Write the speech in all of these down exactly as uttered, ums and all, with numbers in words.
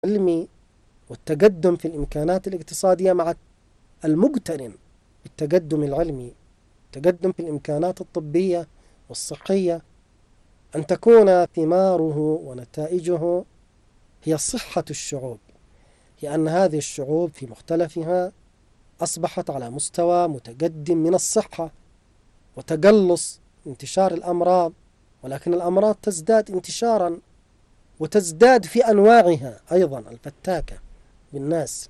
العلمي والتقدم في الإمكانات الاقتصادية مع المقترن بالتقدم العلمي، التقدم في الإمكانات الطبية والصحية، أن تكون ثماره ونتائجه هي صحة الشعوب، هي أن هذه الشعوب في مختلفها أصبحت على مستوى متقدم من الصحة وتقلص انتشار الأمراض، ولكن الأمراض تزداد انتشارا وتزداد في أنواعها أيضا الفتاكة بالناس.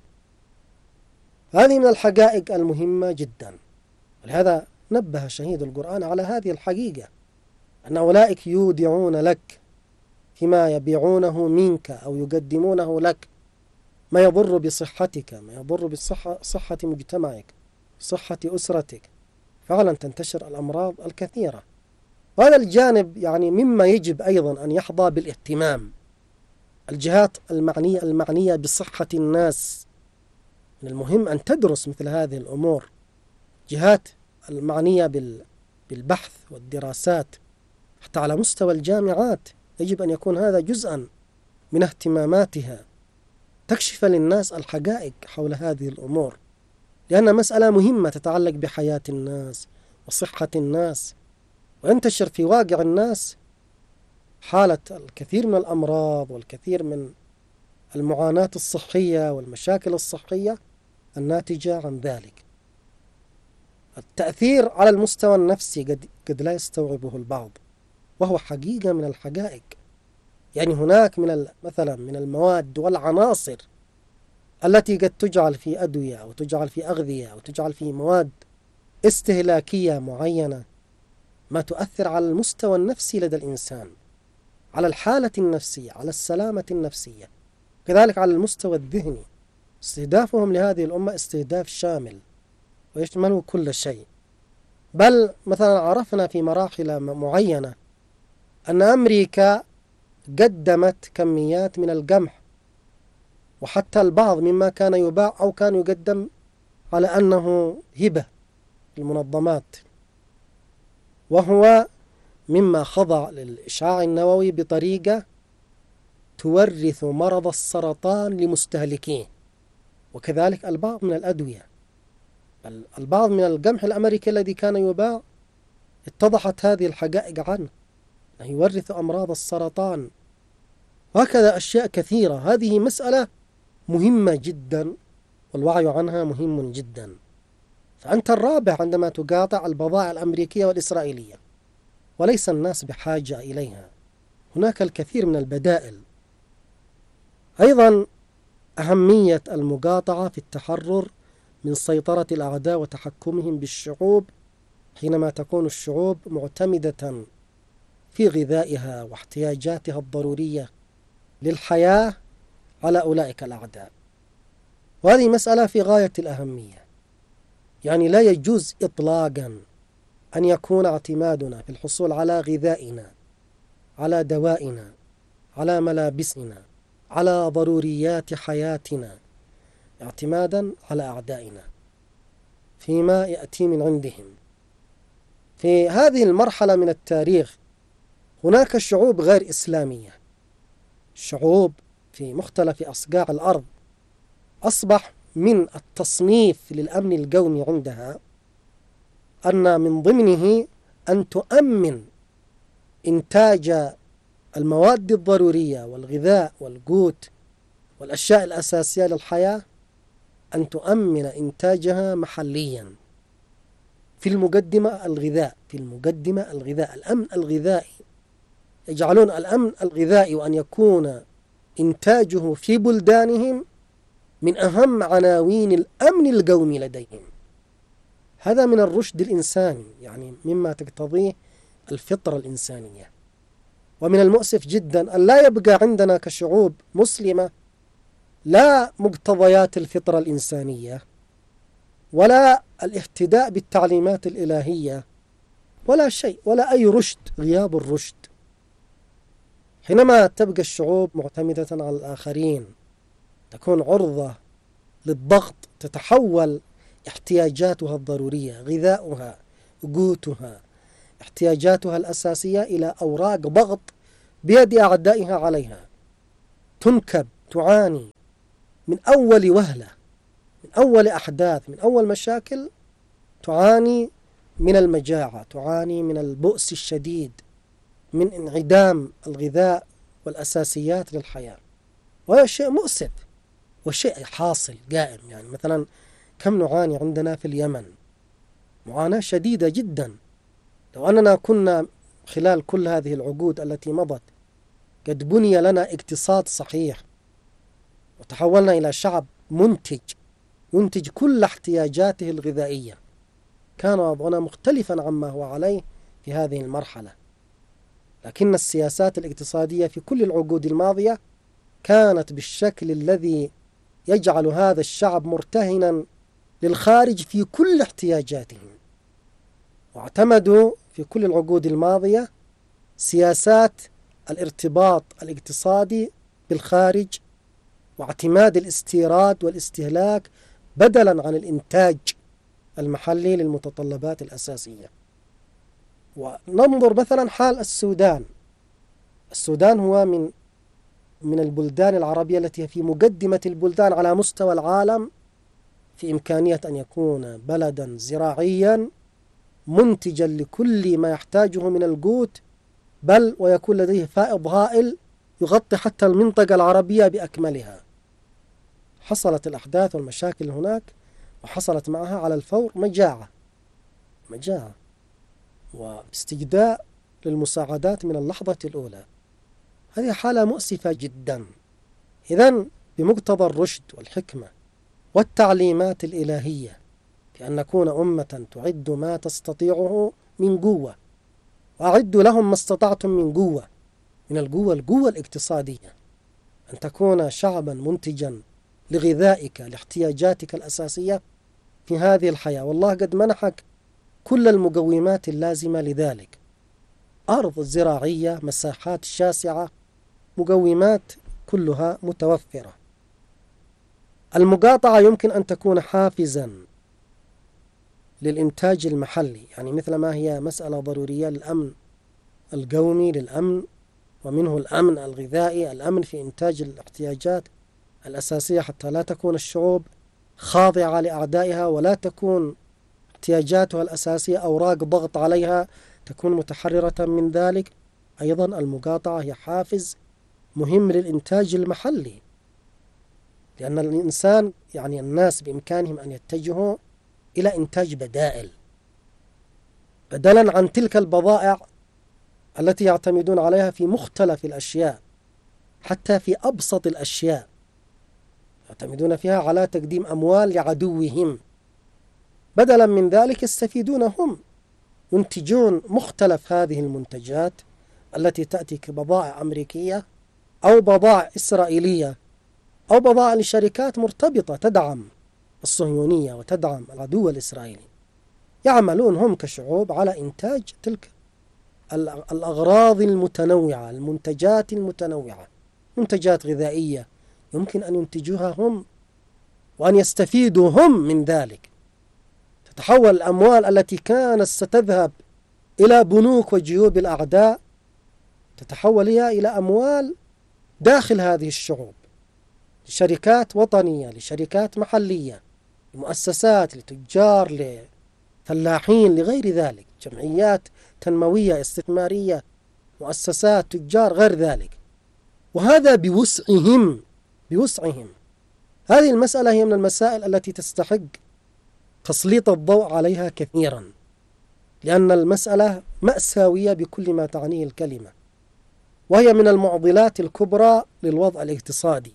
هذه من الحقائق المهمة جدا، ولهذا نبه شهيد القرآن على هذه الحقيقة، أن أولئك يودعون لك فيما يبيعونه منك أو يقدمونه لك ما يضر بصحتك، ما يضر بصحة صحة مجتمعك، صحة أسرتك، فعلا تنتشر الأمراض الكثيرة. وهذا الجانب يعني مما يجب أيضا أن يحظى بالاهتمام. الجهات المعنية المعنية بصحة الناس من المهم أن تدرس مثل هذه الأمور، جهات المعنية بالبحث والدراسات حتى على مستوى الجامعات يجب أن يكون هذا جزءا من اهتماماتها، تكشف للناس الحقائق حول هذه الأمور، لأنها مسألة مهمة تتعلق بحياة الناس وصحة الناس، وينتشر في واقع الناس حالة الكثير من الأمراض والكثير من المعاناة الصحية والمشاكل الصحية الناتجة عن ذلك. التأثير على المستوى النفسي قد, قد لا يستوعبه البعض، وهو حقيقة من الحقائق. يعني هناك من مثلا من المواد والعناصر التي قد تجعل في أدوية أو تجعل في أغذية أو تجعل في مواد استهلاكية معينة ما تؤثر على المستوى النفسي لدى الإنسان، على الحالة النفسية، على السلامة النفسية، كذلك على المستوى الذهني. استهدافهم لهذه الأمة استهداف شامل ويشمل كل شيء. بل مثلا عرفنا في مراحل معينة أن أمريكا قدمت كميات من القمح، وحتى البعض مما كان يباع أو كان يقدم على أنه هبة للمنظمات، وهو مما خضع للإشعاع النووي بطريقة تورث مرض السرطان لمستهلكيه، وكذلك البعض من الأدوية. البعض من القمح الأمريكي الذي كان يباع اتضحت هذه الحقائق عنه، أنه يورث أمراض السرطان، وهكذا أشياء كثيرة. هذه مسألة مهمة جدا والوعي عنها مهم جدا. فأنت الرابح عندما تقاطع البضائع الأمريكية والإسرائيلية، وليس الناس بحاجة إليها، هناك الكثير من البدائل. أيضا أهمية المقاطعة في التحرر من سيطرة الأعداء وتحكمهم بالشعوب، حينما تكون الشعوب معتمدة في غذائها واحتياجاتها الضرورية للحياة على أولئك الأعداء. وهذه مسألة في غاية الأهمية. يعني لا يجوز إطلاقا أن يكون اعتمادنا في الحصول على غذائنا، على دوائنا، على ملابسنا، على ضروريات حياتنا اعتمادا على أعدائنا فيما يأتي من عندهم. في هذه المرحلة من التاريخ هناك شعوب غير إسلامية، شعوب في مختلف أصقاع الأرض، أصبح من التصنيف للأمن القومي عندها أن من ضمنه أن تؤمن إنتاج المواد الضرورية والغذاء والقوت والأشياء الأساسية للحياة، أن تؤمن إنتاجها محليا. في المقدمة الغذاء، في المقدمة الغذاء، الأمن الغذائي، يجعلون الأمن الغذائي وأن يكون إنتاجه في بلدانهم من أهم عناوين الأمن القومي لديهم. هذا من الرشد الإنساني، يعني مما تقتضيه الفطرة الإنسانية. ومن المؤسف جدا أن لا يبقى عندنا كشعوب مسلمة لا مقتضيات الفطرة الإنسانية ولا الاهتداء بالتعليمات الإلهية ولا شيء، ولا أي رشد، غياب الرشد. حينما تبقى الشعوب معتمدة على الآخرين تكون عرضة للضغط، تتحول احتياجاتها الضرورية، غذاؤها، قوتها، احتياجاتها الأساسية إلى أوراق ضغط بيد أعدائها عليها، تنكب تعاني من أول وهلة، من أول أحداث، من أول مشاكل، تعاني من المجاعة، تعاني من البؤس الشديد، من انعدام الغذاء والأساسيات للحياة. وهذا شيء مؤسف وشيء حاصل قائم. يعني مثلا كم نعاني عندنا في اليمن معاناة شديدة جدا. لو أننا كنا خلال كل هذه العقود التي مضت قد بني لنا اقتصاد صحيح وتحولنا إلى شعب منتج ينتج كل احتياجاته الغذائية، كان وضعنا مختلفا عما هو عليه في هذه المرحلة. لكن السياسات الاقتصادية في كل العقود الماضية كانت بالشكل الذي يجعل هذا الشعب مرتهنا للخارج في كل احتياجاتهم. واعتمدوا في كل العقود الماضية سياسات الارتباط الاقتصادي بالخارج واعتماد الاستيراد والاستهلاك بدلا عن الإنتاج المحلي للمتطلبات الأساسية. وننظر مثلا حال السودان. السودان هو من من البلدان العربية التي في مقدمة البلدان على مستوى العالم في إمكانية أن يكون بلدا زراعيا منتجا لكل ما يحتاجه من القوت، بل ويكون لديه فائض هائل يغطي حتى المنطقة العربية بأكملها. حصلت الأحداث والمشاكل هناك وحصلت معها على الفور مجاعة مجاعة واستجداء للمساعدات من اللحظة الأولى. هذه حالة مؤسفة جدا. إذن بمقتضى الرشد والحكمة والتعليمات الإلهية في أن نكون أمة تعد ما تستطيعه من قوة، وأعدوا لهم ما استطعتم من قوة، من القوة القوة الاقتصادية، أن تكون شعبا منتجا لغذائك لاحتياجاتك الأساسية في هذه الحياة. والله قد منحك كل المقومات اللازمة لذلك، أرض زراعية، مساحات شاسعة، مقومات كلها متوفرة. المقاطعة يمكن أن تكون حافزا للإنتاج المحلي، يعني مثل ما هي مسألة ضرورية للأمن القومي، للأمن ومنه الأمن الغذائي، الأمن في إنتاج الاحتياجات الأساسية حتى لا تكون الشعوب خاضعة لأعدائها ولا تكون احتياجاتها الأساسية أوراق ضغط عليها تكون متحررة من ذلك. أيضا المقاطعة هي حافز مهم للإنتاج المحلي، لأن الإنسان يعني الناس بإمكانهم أن يتجهوا إلى إنتاج بدائل بدلا عن تلك البضائع التي يعتمدون عليها في مختلف الأشياء، حتى في أبسط الأشياء يعتمدون فيها على تقديم أموال لعدوهم. بدلا من ذلك يستفيدون هم، ينتجون مختلف هذه المنتجات التي تأتي كبضائع أمريكية أو بضائع إسرائيلية أو بضائع لشركات مرتبطة تدعم الصهيونية وتدعم العدو الإسرائيلي. يعملون هم كشعوب على إنتاج تلك الأغراض المتنوعة، المنتجات المتنوعة، منتجات غذائية يمكن أن ينتجوها هم وأن يستفيدوا هم من ذلك. تتحول الأموال التي كانت ستذهب إلى بنوك وجيوب الأعداء تتحول هي إلى أموال داخل هذه الشعوب، لشركات وطنية، لشركات محلية، لمؤسسات، لتجار، لفلاحين، لغير ذلك، جمعيات تنموية استثمارية، مؤسسات، تجار، غير ذلك. وهذا بوسعهم بوسعهم هذه المسألة هي من المسائل التي تستحق تسليط الضوء عليها كثيرا، لأن المسألة مأساوية بكل ما تعنيه الكلمة، وهي من المعضلات الكبرى للوضع الاقتصادي.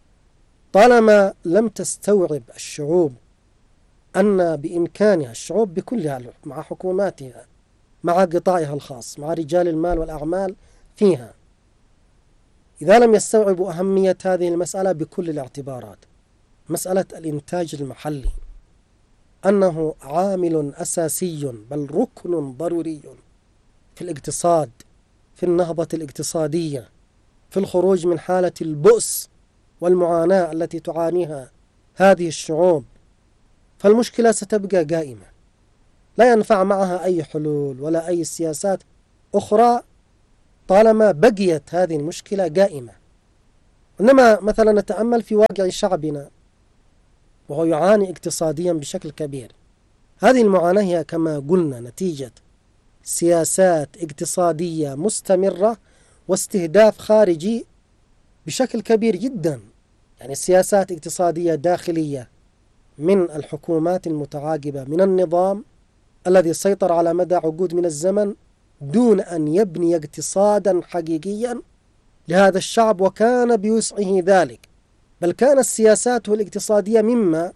طالما لم تستوعب الشعوب أن بإمكانها، الشعوب بكلها مع حكوماتها، مع قطاعها الخاص، مع رجال المال والأعمال فيها، إذا لم يستوعبوا أهمية هذه المسألة بكل الاعتبارات، مسألة الإنتاج المحلي، أنه عامل أساسي بل ركن ضروري في الاقتصاد، في النهضة الاقتصادية، في الخروج من حالة البؤس والمعاناة التي تعانيها هذه الشعوب، فالمشكلة ستبقى قائمة، لا ينفع معها أي حلول ولا أي سياسات أخرى طالما بقيت هذه المشكلة قائمة. إنما مثلا نتأمل في واقع شعبنا وهو يعاني اقتصاديا بشكل كبير. هذه المعاناة هي كما قلنا نتيجة سياسات اقتصادية مستمرة واستهداف خارجي بشكل كبير جدا، يعني سياسات اقتصادية داخلية من الحكومات المتعاقبة من النظام الذي سيطر على مدى عقود من الزمن دون أن يبني اقتصادا حقيقيا لهذا الشعب، وكان بوسعه ذلك، بل كانت سياساته الاقتصادية مما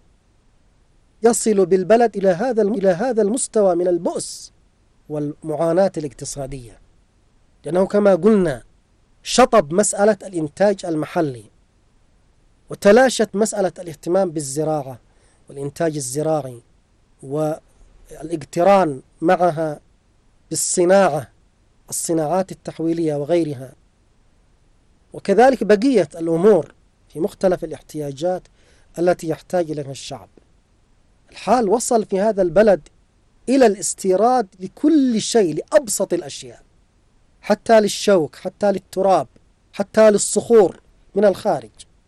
يصل بالبلد إلى هذا إلى هذا المستوى من البؤس والمعاناة الاقتصادية، لأنه كما قلنا شطب مسألة الإنتاج المحلي، وتلاشت مسألة الاهتمام بالزراعة والإنتاج الزراعي والاقتران معها بالصناعة، الصناعات التحويلية وغيرها، وكذلك بقية الأمور في مختلف الاحتياجات التي يحتاج إليها الشعب. الحال وصل في هذا البلد إلى الاستيراد لكل شيء، لأبسط الأشياء، حتى للشوك، حتى للتراب، حتى للصخور من الخارج.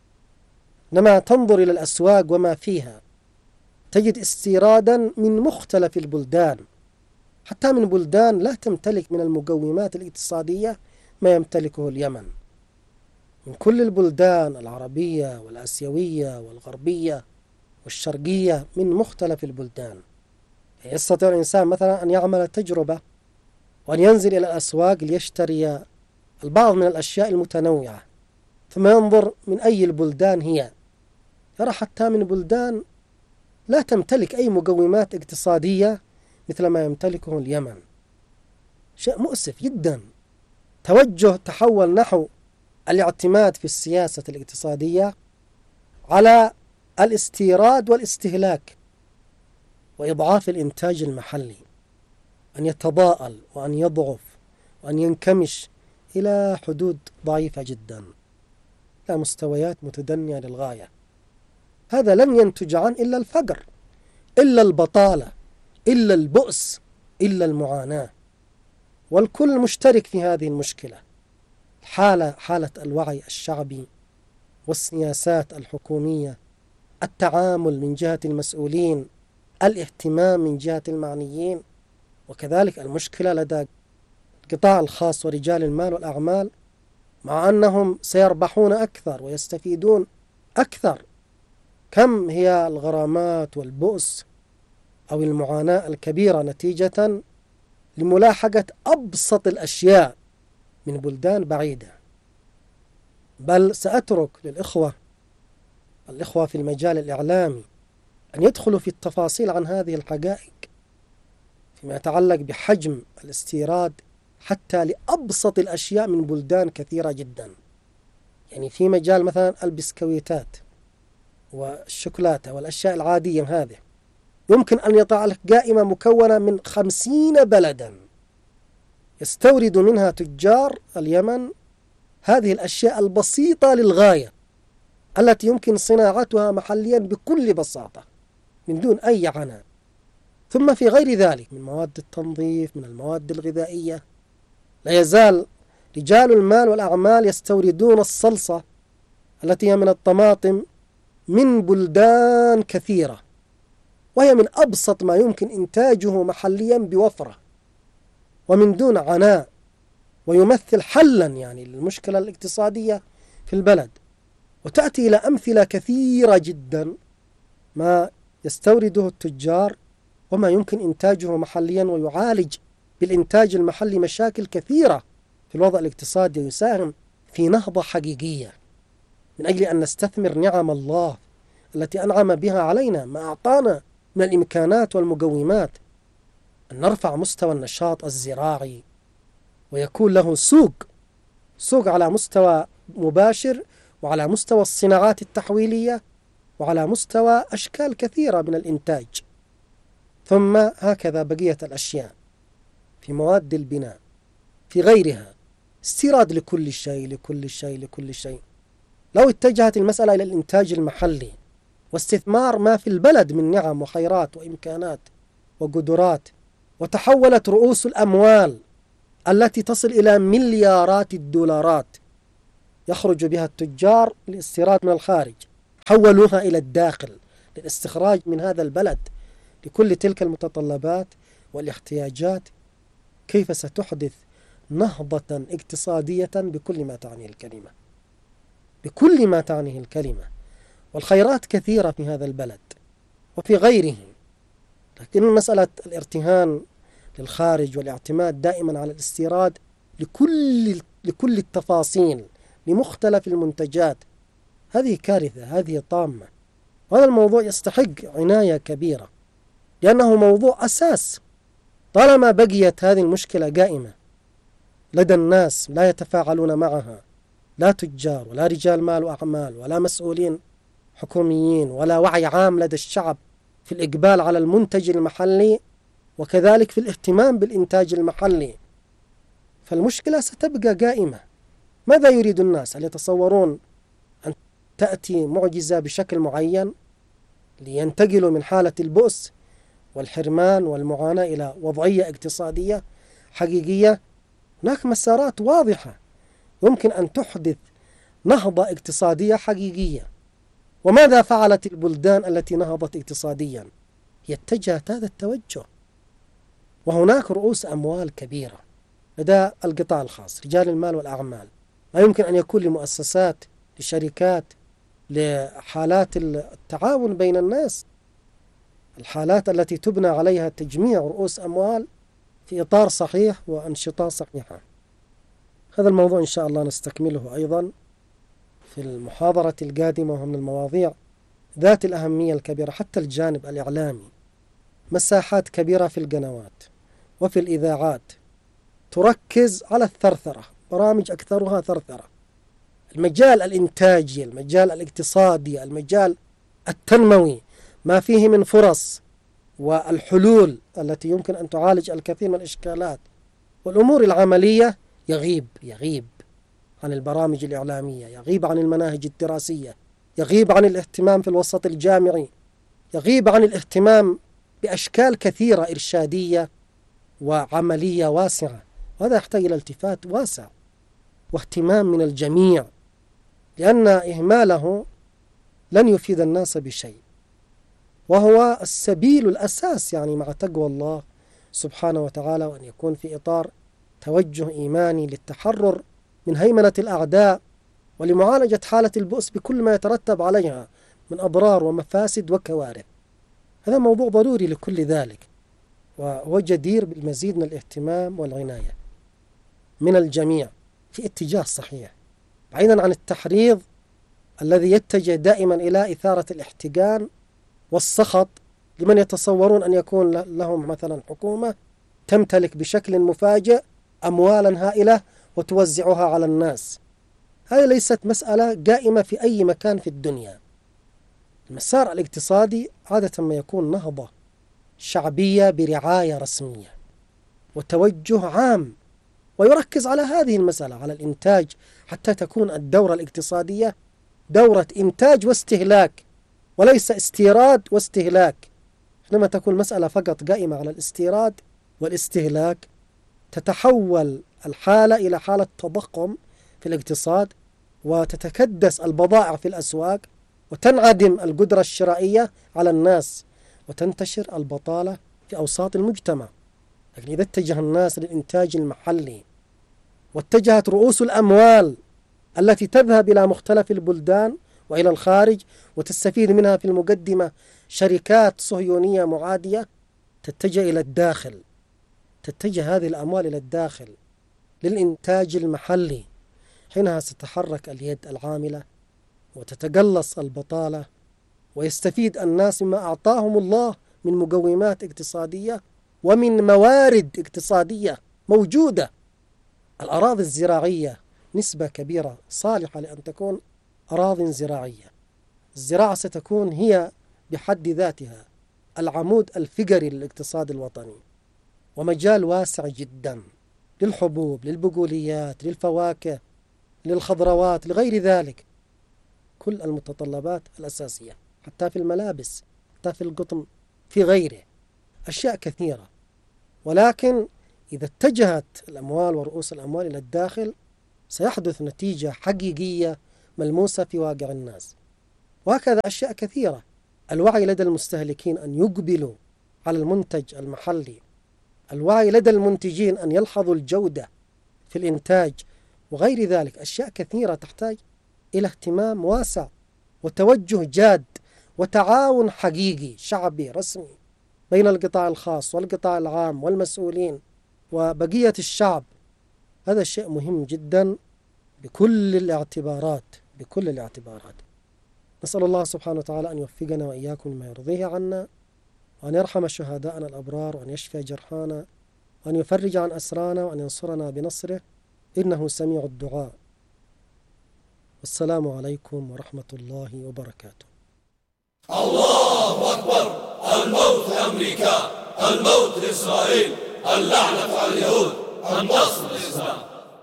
لما تنظر إلى الأسواق وما فيها تجد استيرادا من مختلف البلدان، حتى من بلدان لا تمتلك من المقومات الاقتصادية ما يمتلكه اليمن، من كل البلدان العربية والآسيوية والغربية والشرقية، من مختلف البلدان. يستطيع الإنسان مثلا أن يعمل تجربة وأن ينزل إلى الأسواق ليشتري البعض من الأشياء المتنوعة، ثم ينظر من أي البلدان هي، يرى حتى من بلدان لا تمتلك أي مقومات اقتصادية مثل ما يمتلكه اليمن. شيء مؤسف جدا. توجه تحول نحو الاعتماد في السياسة الاقتصادية على الاستيراد والاستهلاك وإضعاف الإنتاج المحلي، أن يتضاءل وأن يضعف وأن ينكمش إلى حدود ضعيفة جدا، إلى مستويات متدنية للغاية. هذا لن ينتج عن إلا الفقر، إلا البطالة، إلا البؤس، إلا المعاناة، والكل مشترك في هذه المشكلة. حالة حالة الوعي الشعبي والسياسات الحكومية، التعامل من جهة المسؤولين، الاهتمام من جهة المعنيين، وكذلك المشكلة لدى القطاع الخاص ورجال المال والأعمال، مع أنهم سيربحون أكثر ويستفيدون أكثر. كم هي الغرامات والبؤس أو المعاناة الكبيرة نتيجة لملاحقة أبسط الأشياء من بلدان بعيدة. بل سأترك للإخوة الإخوة في المجال الإعلامي أن يدخلوا في التفاصيل عن هذه الحقائق فيما يتعلق بحجم الاستيراد حتى لأبسط الأشياء من بلدان كثيرة جدا. يعني في مجال مثلا البسكويتات والشوكولاتة والأشياء العادية هذه، يمكن أن يضع لك قائمة مكونة من خمسين بلدا يستورد منها تجار اليمن هذه الأشياء البسيطة للغاية التي يمكن صناعتها محليا بكل بساطة من دون أي عناء. ثم في غير ذلك من مواد التنظيف، من المواد الغذائية، لا يزال رجال المال والأعمال يستوردون الصلصة التي هي من الطماطم من بلدان كثيرة، وهي من أبسط ما يمكن إنتاجه محليا بوفرة ومن دون عناء، ويمثل حلا يعني للمشكلة الاقتصادية في البلد. وتأتي إلى أمثلة كثيرة جدا ما يستورده التجار وما يمكن إنتاجه محليا، ويعالج بالإنتاج المحلي مشاكل كثيرة في الوضع الاقتصادي، ويساهم في نهضة حقيقية من أجل أن نستثمر نعم الله التي أنعم بها علينا، ما أعطانا من الإمكانات والمقومات، أن نرفع مستوى النشاط الزراعي ويكون له سوق سوق على مستوى مباشر، وعلى مستوى الصناعات التحويلية، وعلى مستوى أشكال كثيرة من الإنتاج. ثم هكذا بقية الأشياء في مواد البناء، في غيرها، استيراد لكل شيء لكل شيء لكل شيء. لو اتجهت المسألة إلى الإنتاج المحلي واستثمار ما في البلد من نعم وخيرات وإمكانات وقدرات، وتحولت رؤوس الأموال التي تصل إلى مليارات الدولارات يخرج بها التجار للاستيراد من الخارج، حولوها إلى الداخل للاستخراج من هذا البلد لكل تلك المتطلبات والاحتياجات. كيف ستحدث نهضة اقتصادية بكل ما تعنيه الكلمة، بكل ما تعنيه الكلمة. والخيرات كثيرة في هذا البلد وفي غيره، لكن مسألة الارتهان للخارج والاعتماد دائما على الاستيراد لكل لكل التفاصيل لمختلف المنتجات، هذه كارثة، هذه طامة. وهذا الموضوع يستحق عناية كبيرة، لأنه موضوع أساس. طالما بقيت هذه المشكلة قائمة لدى الناس لا يتفاعلون معها، لا تجار ولا رجال مال وأعمال ولا مسؤولين حكوميين ولا وعي عام لدى الشعب في الإقبال على المنتج المحلي وكذلك في الاهتمام بالإنتاج المحلي، فالمشكلة ستبقى قائمة. ماذا يريد الناس؟ هل يتصورون أن تأتي معجزة بشكل معين لينتقلوا من حالة البؤس والحرمان والمعاناة إلى وضعية اقتصادية حقيقية؟ هناك مسارات واضحة يمكن أن تحدث نهضة اقتصادية حقيقية. وماذا فعلت البلدان التي نهضت اقتصاديا؟ هي اتجهت هذا التوجه. وهناك رؤوس أموال كبيرة لدى القطاع الخاص، رجال المال والأعمال. لا يمكن أن يكون لمؤسسات، لشركات، لحالات التعاون بين الناس، الحالات التي تبنى عليها تجميع رؤوس أموال في إطار صحيح وأنشطة صحيحة. هذا الموضوع إن شاء الله نستكمله أيضا في المحاضرة القادمة، وهو من المواضيع ذات الأهمية الكبيرة. حتى الجانب الإعلامي، مساحات كبيرة في القنوات وفي الإذاعات تركز على الثرثرة، برامج أكثرها ثرثرة. المجال الإنتاجي، المجال الاقتصادي، المجال التنموي، ما فيه من فرص والحلول التي يمكن أن تعالج الكثير من الإشكالات والأمور العملية، يغيب يغيب عن البرامج الإعلامية، يغيب عن المناهج الدراسية، يغيب عن الاهتمام في الوسط الجامعي، يغيب عن الاهتمام بأشكال كثيرة إرشادية وعملية واسعة. وهذا يحتاج إلى التفات واسع واهتمام من الجميع، لأن إهماله لن يفيد الناس بشيء، وهو السبيل الأساس يعني مع تقوى الله سبحانه وتعالى، وأن يكون في إطار توجه إيماني للتحرر من هيمنة الأعداء ولمعالجة حالة البؤس بكل ما يترتب عليها من أضرار ومفاسد وكوارث. هذا موضوع ضروري لكل ذلك، وهو جدير بالمزيد من الاهتمام والعناية من الجميع في اتجاه صحيح، بعيدا عن التحريض الذي يتجه دائما إلى إثارة الاحتقان والسخط لمن يتصورون أن يكون لهم مثلا حكومة تمتلك بشكل مفاجئ أموالا هائلة وتوزعها على الناس. هذه ليست مسألة قائمة في أي مكان في الدنيا. المسار الاقتصادي عادة ما يكون نهضة شعبية برعاية رسمية وتوجه عام، ويركز على هذه المسألة، على الإنتاج، حتى تكون الدورة الاقتصادية دورة إنتاج واستهلاك وليس استيراد واستهلاك. حينما تكون مسألة فقط قائمة على الاستيراد والاستهلاك تتحول الحالة إلى حالة تضخم في الاقتصاد، وتتكدس البضائع في الأسواق، وتنعدم القدرة الشرائية على الناس، وتنتشر البطالة في أوساط المجتمع. لكن إذا اتجه الناس للإنتاج المحلي، واتجهت رؤوس الأموال التي تذهب إلى مختلف البلدان وإلى الخارج وتستفيد منها في المقدمة شركات صهيونية معادية، تتجه إلى الداخل، تتجه هذه الأموال إلى الداخل للإنتاج المحلي. حينها ستتحرك اليد العاملة وتتقلص البطالة، ويستفيد الناس مما أعطاهم الله من مقومات اقتصادية ومن موارد اقتصادية موجودة. الأراضي الزراعية نسبة كبيرة صالحة لأن تكون أراضي زراعية. الزراعة ستكون هي بحد ذاتها العمود الفقري للاقتصاد الوطني، ومجال واسع جدا للحبوب، للبقوليات، للفواكه، للخضروات، لغير ذلك، كل المتطلبات الأساسية، حتى في الملابس، حتى في القطن، في غيره، أشياء كثيرة. ولكن إذا اتجهت الأموال ورؤوس الأموال إلى الداخل سيحدث نتيجة حقيقية ملموسة في واقع الناس. وهكذا أشياء كثيرة. الوعي لدى المستهلكين أن يقبلوا على المنتج المحلي، الوعي لدى المنتجين أن يلحظوا الجودة في الإنتاج، وغير ذلك. أشياء كثيرة تحتاج إلى اهتمام واسع وتوجه جاد وتعاون حقيقي شعبي رسمي بين القطاع الخاص والقطاع العام والمسؤولين وبقية الشعب. هذا شيء مهم جدا بكل الاعتبارات بكل الاعتبارات. نسأل الله سبحانه وتعالى أن يوفقنا وإياكم لما يرضيه عنا، وأن يرحم شهداءنا الأبرار، وأن يشفي جرحانا، وأن يفرج عن أسرانا، وأن ينصرنا بنصره، إنه سميع الدعاء. والسلام عليكم ورحمة الله وبركاته. الله أكبر. الموت لأمريكا، الموت لإسرائيل، اللعنة على اليهود، النصر للإسلام.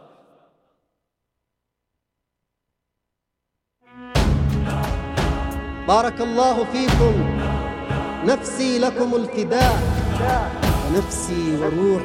بارك الله فيكم. نفسي لكم الفداء، ونفسي وروحي